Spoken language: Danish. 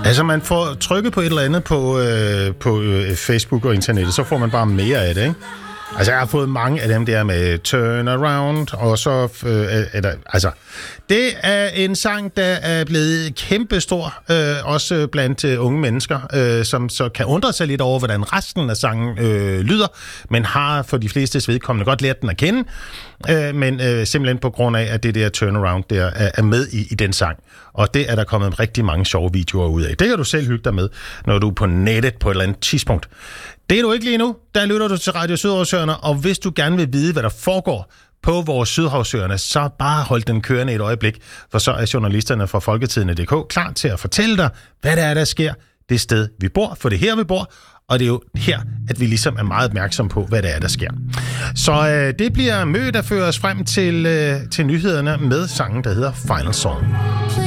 Altså, man får trykket på et eller andet på Facebook og internettet, så får man bare mere af det, ikke? Altså, jeg har fået mange af dem der med Turn Around, og så altså, det er en sang, der er blevet kæmpestor, også blandt unge mennesker, som så kan undre sig lidt over, hvordan resten af sangen lyder, men har for de fleste vedkommende godt lært den at kende, men simpelthen på grund af, at det der Turn Around der er med i den sang. Og det er der kommet rigtig mange sjove videoer ud af. Det kan du selv hygge dig med, når du er på nettet på et eller andet tidspunkt. Det er du ikke lige nu. Der lytter du til Radio Sydhavsøerne, og hvis du gerne vil vide, hvad der foregår på vores Sydhavsøerne, så bare hold den kørende et øjeblik, for så er journalisterne fra Folketidende.dk klar til at fortælle dig, hvad der sker det sted, vi bor, for det er her, vi bor, og det er jo her, at vi ligesom er meget opmærksom på, hvad der sker. Så det bliver Mø, der fører os frem til nyhederne med sangen, der hedder Final Song.